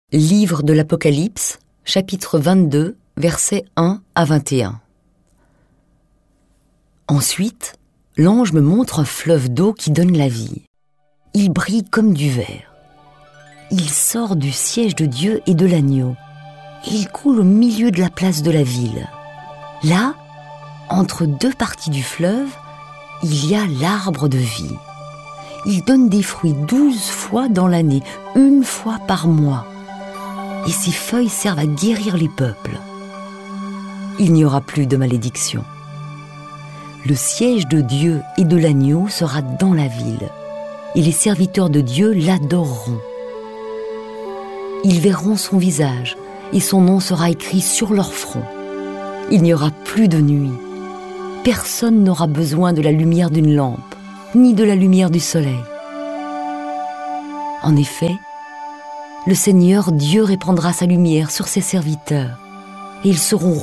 Livre de l'Apocalypse, chapitre 22, versets 1 à 21. Ensuite, l'ange me montre un fleuve d'eau qui donne la vie. Il brille comme du verre. Il sort du siège de Dieu et de l'agneau, et il coule au milieu de la place de la ville. Là, entre deux parties du fleuve, il y a l'arbre de vie. Il donne des fruits 12 fois dans l'année, 1 fois par mois. Et ses feuilles servent à guérir les peuples. Il n'y aura plus de malédiction. Le siège de Dieu et de l'agneau sera dans la ville, et les serviteurs de Dieu l'adoreront. Ils verront son visage, et son nom sera écrit sur leur front. Il n'y aura plus de nuit. Personne n'aura besoin de la lumière d'une lampe, ni de la lumière du soleil. En effet, le Seigneur Dieu répandra sa lumière sur ses serviteurs, et ils seront